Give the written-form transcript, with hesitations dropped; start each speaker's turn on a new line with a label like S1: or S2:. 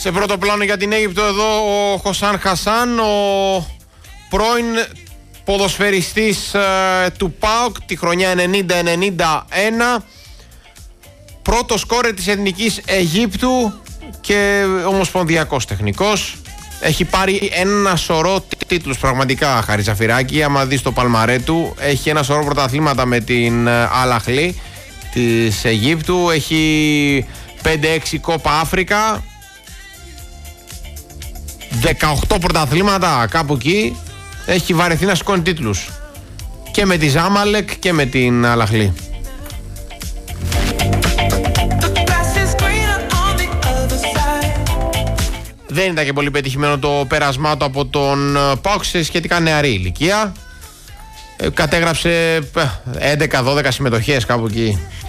S1: Σε πρώτο πλάνο για την Αίγυπτο εδώ ο Χωσάν Χασάν, ο πρώην ποδοσφαιριστής του ΠΑΟΚ τη χρονιά 90-91, πρώτο σκόρερ της Εθνικής Αιγύπτου και ομοσπονδιακός τεχνικός. Έχει πάρει ένα σωρό τίτλους πραγματικά, Χαριζαφυράκη. Άμα δεις το παλμαρέ του, έχει ένα σωρό πρωταθλήματα με την Αλ Αχλή της Αιγύπτου. Έχει 5-6 Κόπα Αφρικα, 18 πρωταθλήματα, κάπου εκεί. Έχει βαρεθεί να σηκώνει τίτλους και με τη Ζάμαλεκ και με την Αλ Αχλή. Δεν ήταν και πολύ πετυχημένο το πέρασμά του από τον ΠΑΟΚ σε σχετικά νεαρή ηλικία. Κατέγραψε 11-12 συμμετοχές, κάπου εκεί.